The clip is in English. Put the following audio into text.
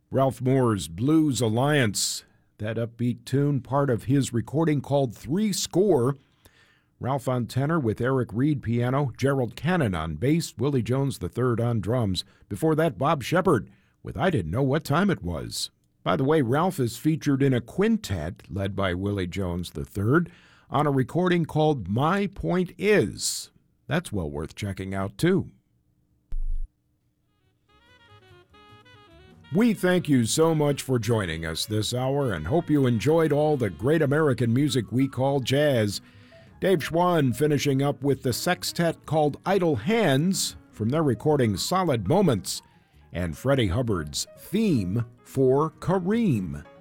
Ralph Moore's Blues Alliance, that upbeat tune, part of his recording called Three Score. Ralph on tenor with Eric Reed piano, Gerald Cannon on bass, Willie Jones III on drums. Before that, Bob Shepard with I Didn't Know What Time It Was. By the way, Ralph is featured in a quintet led by Willie Jones III on a recording called My Point Is. That's well worth checking out, too. We thank you so much for joining us this hour and hope you enjoyed all the great American music we call jazz. Dave Schwann finishing up with the sextet called Idle Hands from their recording Solid Moments, and Freddie Hubbard's theme for Kareem.